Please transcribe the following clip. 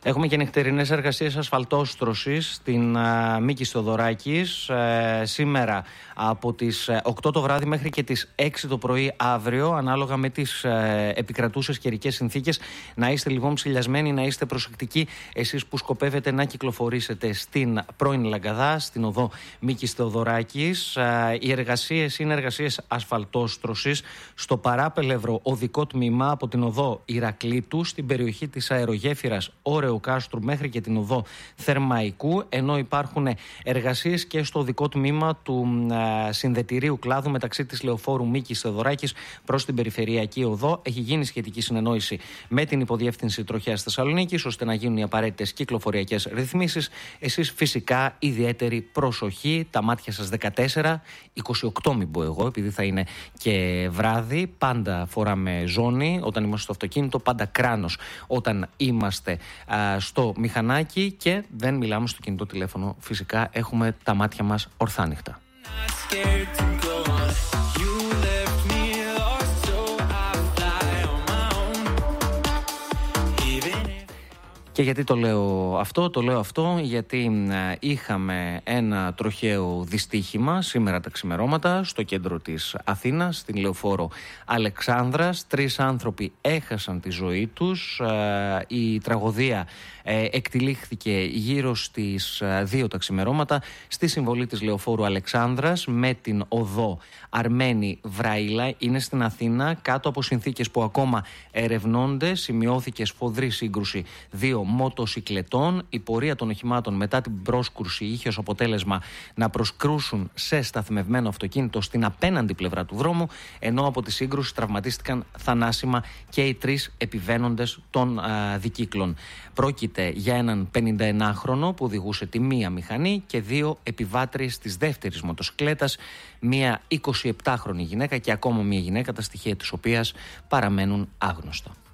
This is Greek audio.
Έχουμε και νυχτερινές εργασίες ασφαλτόστρωσης στην Μίκη Θεοδωράκης σήμερα από τις 8 το βράδυ μέχρι και τις 6 το πρωί αύριο, ανάλογα με τις επικρατούσες καιρικές συνθήκες. Να είστε λοιπόν ψηλιασμένοι, να είστε προσεκτικοί εσείς που σκοπεύετε να κυκλοφορήσετε στην πρώην Λαγκαδά, στην οδό Μίκης Θεοδωράκης. Οι εργασίες είναι εργασίες ασφαλτόστρωσης στο παράπελευρο οδικό τμήμα από την οδό Ηρακλήτου στην περιοχή της αερογέφυρας Ωρεοκάστρου μέχρι και την οδό Θερμαϊκού, ενώ υπάρχουν εργασίες και στο οδικό τμήμα του συνδετηρίου κλάδου μεταξύ της λεωφόρου Μίκης Θεοδωράκης προς την περιφερειακή οδό. Έχει γίνει σχετική συνεννόηση με την υποδιεύθυνση τροχέας Θεσσαλονίκης ώστε να γίνουν οι απαραίτητες κυκλοφοριακές ρυθμίσεις. Εσείς φυσικά ιδιαίτερη προσοχή, τα μάτια σας 14, 28 μην πω εγώ, επειδή θα είναι και βράδυ. Πάντα φοράμε ζώνη όταν είμαστε στο αυτοκίνητο, πάντα κράνος όταν είμαστε στο μηχανάκι και δεν μιλάμε στο κινητό τηλέφωνο. Φυσικά έχουμε τα μάτια μας ορθάνυχτα. Και γιατί το λέω αυτό? Το λέω αυτό γιατί είχαμε ένα τροχαίο δυστύχημα σήμερα τα ξημερώματα στο κέντρο της Αθήνας, στην λεωφόρο Αλεξάνδρας. 3 άνθρωποι έχασαν τη ζωή τους. Η τραγωδία εκτυλίχθηκε γύρω στις 2 τα ξημερώματα στη συμβολή της λεωφόρου Αλεξάνδρας με την οδό Αρμένη Βράιλα. Είναι στην Αθήνα κάτω από συνθήκες που ακόμα ερευνώνται. Σημειώθηκε σφοδρή σύγκρουση 2 μοτοσικλετών. Η πορεία των οχημάτων μετά την πρόσκρουση είχε ως αποτέλεσμα να προσκρούσουν σε σταθμευμένο αυτοκίνητο στην απέναντι πλευρά του δρόμου, ενώ από τη σύγκρουση τραυματίστηκαν θανάσιμα και οι 3 επιβαίνοντες των δικύκλων. Πρόκειται για έναν 51χρονο που οδηγούσε τη μία μηχανή και 2 επιβάτριες της δεύτερης μοτοσικλέτας, μία 27χρονη γυναίκα και ακόμα μία γυναίκα, τα στοιχεία της οποίας παραμένουν άγνωστα.